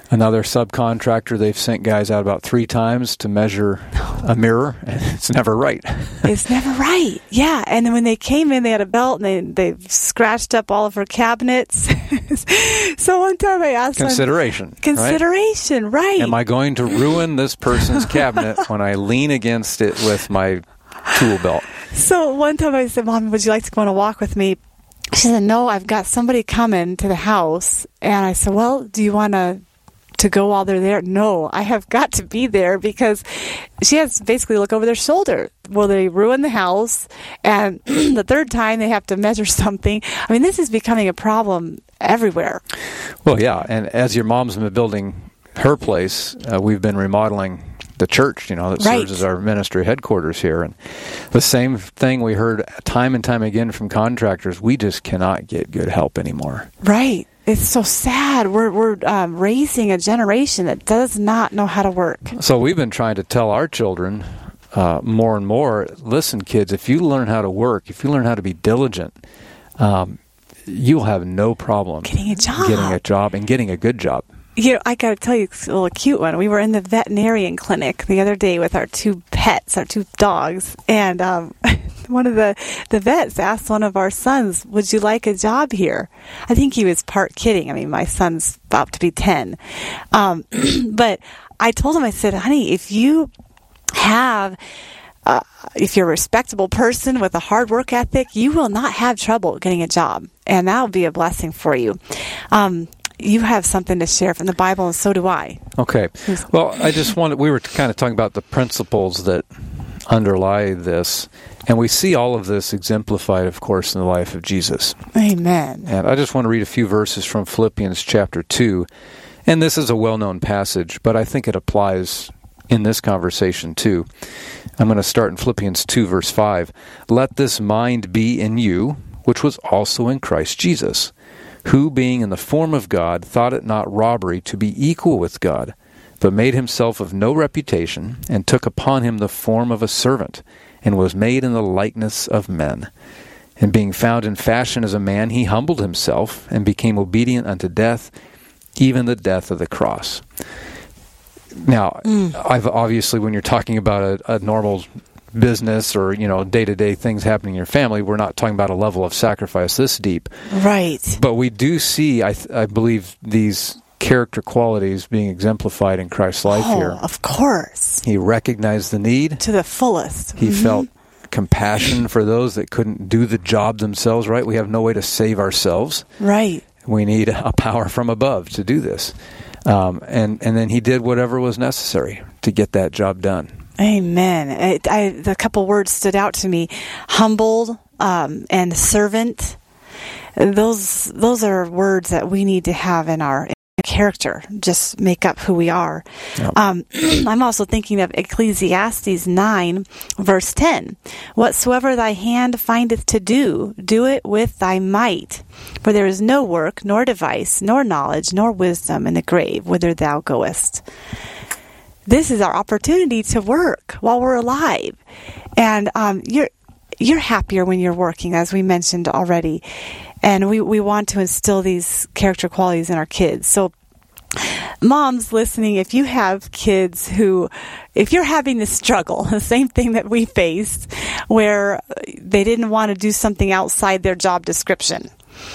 Another subcontractor, they've sent guys out about 3 times to measure a mirror, and it's never right. It's never right. Yeah. And then when they came in, they had a belt, and they scratched up all of her cabinets. So one time I asked Consideration, right? Am I going to ruin this person's cabinet when I lean against it with my tool belt? So one time I said, Mom, would you like to go on a walk with me? She said, no, I've got somebody coming to the house. And I said, well, do you want to go while they're there? No, I have got to be there, because she has to basically look over their shoulder. Will they ruin the house? And the third time they have to measure something. I mean, this is becoming a problem everywhere. Well, yeah. And as your mom's been building her place, we've been remodeling the church, that serves as our ministry headquarters here. And the same thing we heard time and time again from contractors, we just cannot get good help anymore. Right. It's so sad. We're raising a generation that does not know how to work. So we've been trying to tell our children more and more, listen, kids, if you learn how to work, if you learn how to be diligent, you'll have no problem getting a job and getting a good job. I got to tell you a little cute one. We were in the veterinarian clinic the other day with our 2 pets, our 2 dogs, and one of the vets asked one of our sons, would you like a job here? I think he was part kidding. I mean, my son's about to be 10. But I told him, I said, honey, if you're a respectable person with a hard work ethic, you will not have trouble getting a job, and that will be a blessing for you. You have something to share from the Bible, and so do I. Okay. Well, we were kind of talking about the principles that underlie this, and we see all of this exemplified, of course, in the life of Jesus. Amen. And I just want to read a few verses from Philippians chapter 2, and this is a well-known passage, but I think it applies in this conversation too. I'm going to start in Philippians 2, verse 5. Let this mind be in you, which was also in Christ Jesus, who, being in the form of God, thought it not robbery to be equal with God, but made himself of no reputation, and took upon him the form of a servant, and was made in the likeness of men. And being found in fashion as a man, he humbled himself, and became obedient unto death, even the death of the cross. Now, obviously, when you're talking about a normal business or, day-to-day things happening in your family, we're not talking about a level of sacrifice this deep. Right. But we do see, I believe, these character qualities being exemplified in Christ's life here. Of course. He recognized the need. To the fullest. He felt compassion for those that couldn't do the job themselves, right? We have no way to save ourselves. Right. We need a power from above to do this. And then he did whatever was necessary to get that job done. Amen. The couple words stood out to me: humbled and servant. Those are words that we need to have in our character, just make up who we are. Yep. I'm also thinking of Ecclesiastes 9, verse 10. Whatsoever thy hand findeth to do, do it with thy might. For there is no work, nor device, nor knowledge, nor wisdom in the grave whither thou goest. This is our opportunity to work while we're alive. And you're happier when you're working, as we mentioned already. And we want to instill these character qualities in our kids. So moms listening, if you have kids if you're having this struggle, the same thing that we faced, where they didn't want to do something outside their job description,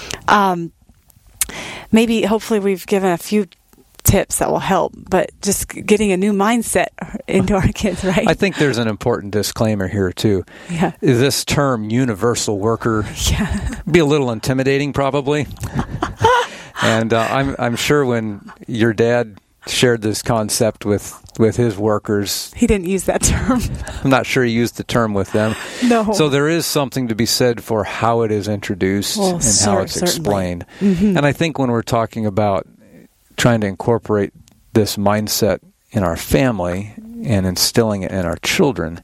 hopefully we've given a few tips that will help, but just getting a new mindset into our kids, right? I think there's an important disclaimer here too. Yeah. This term universal worker be a little intimidating probably. And I'm sure when your dad shared this concept with his workers, he didn't use that term. I'm not sure he used the term with them. No. So there is something to be said for how it is introduced and how it's explained. Mm-hmm. And I think when we're talking about trying to incorporate this mindset in our family and instilling it in our children,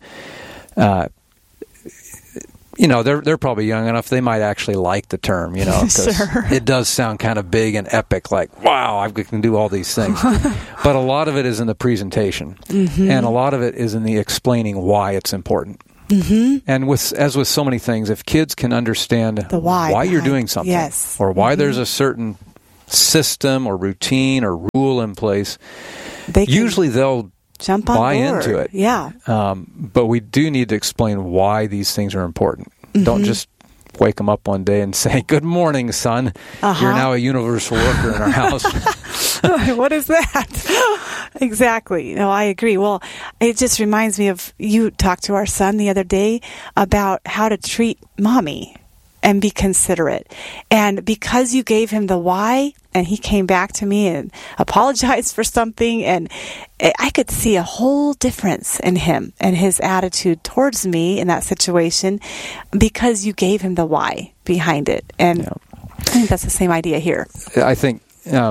they're probably young enough, they might actually like the term, because sure. It does sound kind of big and epic, like, wow, I can do all these things. But a lot of it is in the presentation, and a lot of it is in the explaining why it's important. Mm-hmm. And as with so many things, if kids can understand the why you're doing something, yes. or why there's a certain system or routine or rule in place, They can usually they'll jump on buy board. into it. Yeah. But we do need to explain why these things are important. Don't just wake them up one day and say, "Good morning, son. You're now a universal worker in our house." What is that? Exactly. No, I agree. Well, it just reminds me of, you talked to our son the other day about how to treat mommy and be considerate. And because you gave him the why, and he came back to me and apologized for something, and I could see a whole difference in him and his attitude towards me in that situation because you gave him the why behind it. And I think that's the same idea here. I think,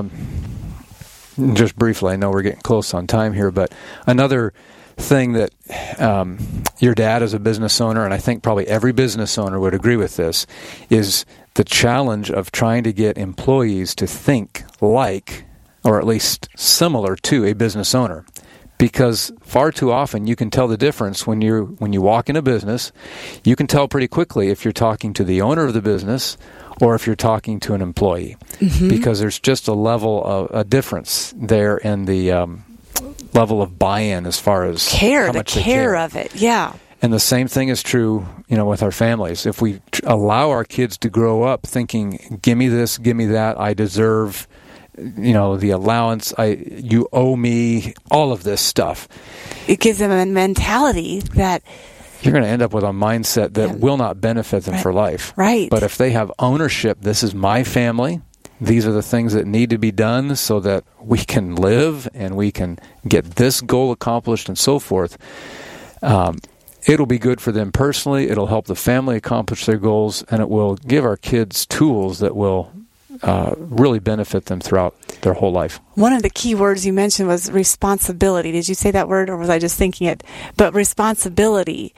just briefly, I know we're getting close on time here, but another thing that your dad as a business owner, and I think probably every business owner would agree with this, is the challenge of trying to get employees to think like, or at least similar to, a business owner. Because far too often you can tell the difference when you walk in a business. You can tell pretty quickly if you're talking to the owner of the business or if you're talking to an employee, because there's just a difference there in the level of buy-in as far as how much they care of it. Yeah. And the same thing is true, with our families. If we allow our kids to grow up thinking, "Give me this, give me that, I deserve, the allowance, you owe me," all of this stuff, it gives them a mentality that you're going to end up with a mindset that will not benefit them for life. Right. But if they have ownership, this is my family, these are the things that need to be done so that we can live and we can get this goal accomplished and so forth, it'll be good for them personally, it'll help the family accomplish their goals, and it will give our kids tools that will really benefit them throughout their whole life. One of the key words you mentioned was responsibility. Did you say that word, or was I just thinking it? But responsibility.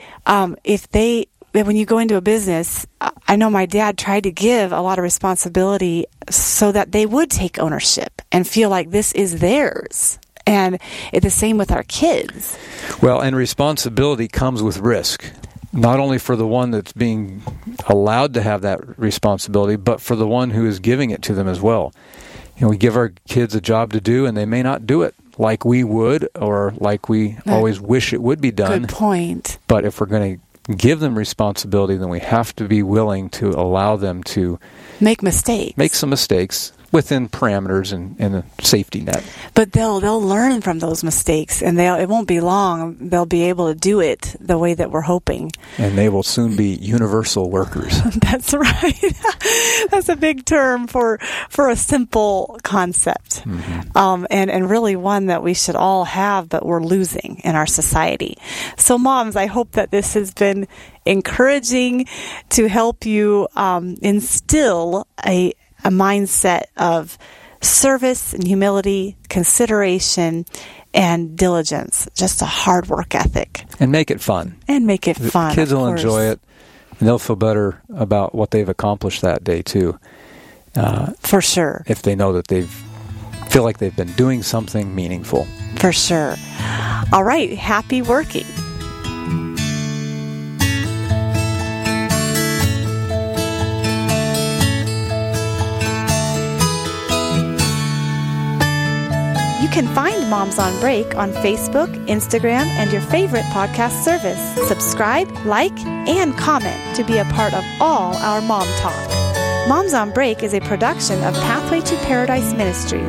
When you go into a business, I know my dad tried to give a lot of responsibility so that they would take ownership and feel like this is theirs. And it's the same with our kids. Well, and responsibility comes with risk. Not only for the one that's being allowed to have that responsibility, but for the one who is giving it to them as well. We give our kids a job to do, and they may not do it like we would or like we always wish it would be done. Good point. But if we're going to give them responsibility, then we have to be willing to allow them to make some mistakes within parameters and a safety net. But they'll learn from those mistakes, and it won't be long. They'll be able to do it the way that we're hoping. And they will soon be universal workers. That's right. That's a big term for a simple concept, and really one that we should all have, but we're losing in our society. So, moms, I hope that this has been encouraging to help you instill a mindset of service and humility, consideration, and diligence. Just a hard work ethic. And make it fun. The kids will enjoy it, and they'll feel better about what they've accomplished that day, too. For sure. If they know that they feel like they've been doing something meaningful. For sure. All right. Happy working. You can find Moms on Break on Facebook, Instagram, and your favorite podcast service. Subscribe, like, and comment to be a part of all our Mom Talk. Moms on Break is a production of Pathway to Paradise Ministries.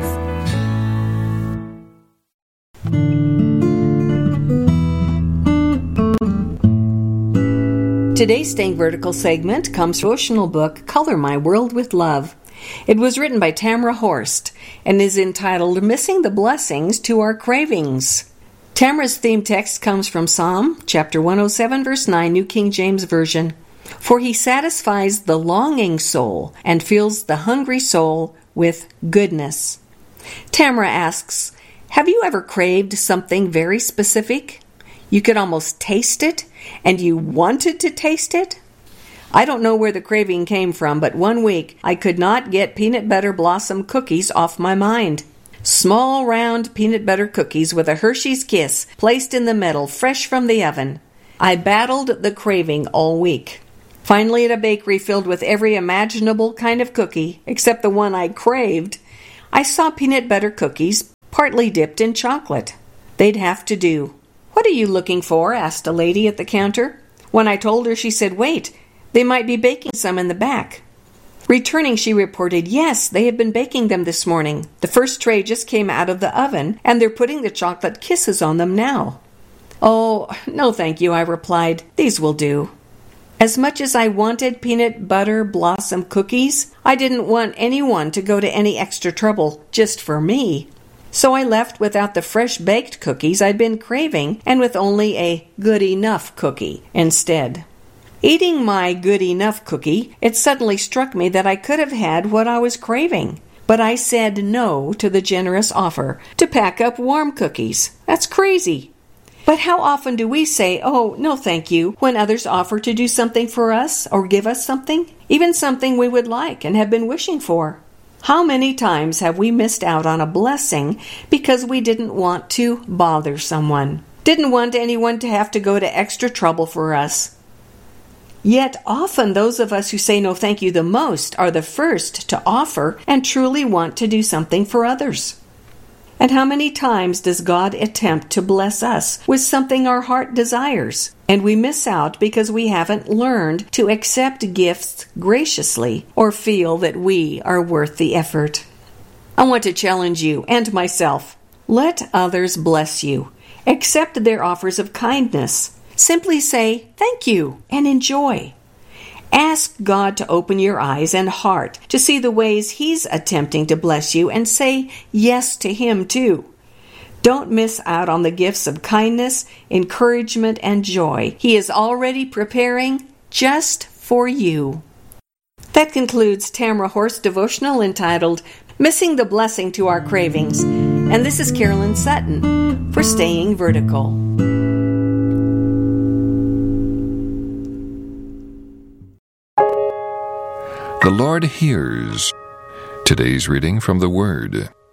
Today's Staying Vertical segment comes from the devotional book, Color My World with Love. It was written by Tamara Horst and is entitled Missing the Blessings to Our Cravings. Tamara's theme text comes from Psalm chapter 107, verse 9, New King James Version. For he satisfies the longing soul and fills the hungry soul with goodness. Tamara asks, have you ever craved something very specific? You could almost taste it, and you wanted to taste it? I don't know where the craving came from, but one week I could not get peanut butter blossom cookies off my mind. Small, round peanut butter cookies with a Hershey's Kiss placed in the middle, fresh from the oven. I battled the craving all week. Finally, at a bakery filled with every imaginable kind of cookie, except the one I craved, I saw peanut butter cookies, partly dipped in chocolate. They'd have to do. "What are you looking for?" asked a lady at the counter. When I told her, she said, "Wait, they might be baking some in the back." Returning, she reported, "Yes, they have been baking them this morning. The first tray just came out of the oven, and they're putting the chocolate kisses on them now." "Oh, no thank you," I replied. "These will do." As much as I wanted peanut butter blossom cookies, I didn't want anyone to go to any extra trouble just for me. So I left without the fresh baked cookies I'd been craving and with only a good enough cookie instead. Eating my good enough cookie, it suddenly struck me that I could have had what I was craving. But I said no to the generous offer to pack up warm cookies. That's crazy. But how often do we say, "Oh, no thank you," when others offer to do something for us or give us something, even something we would like and have been wishing for? How many times have we missed out on a blessing because we didn't want to bother someone, didn't want anyone to have to go to extra trouble for us? Yet often those of us who say no thank you the most are the first to offer and truly want to do something for others. And how many times does God attempt to bless us with something our heart desires, and we miss out because we haven't learned to accept gifts graciously or feel that we are worth the effort? I want to challenge you and myself. Let others bless you. Accept their offers of kindness. Simply say thank you and enjoy. Ask God to open your eyes and heart to see the ways He's attempting to bless you and say yes to Him too. Don't miss out on the gifts of kindness, encouragement, and joy He is already preparing just for you. That concludes Tamara Horst's devotional entitled Missing the Blessing to Our Cravings. And this is Carolyn Sutton for Staying Vertical. The Lord hears. Today's reading from the Word.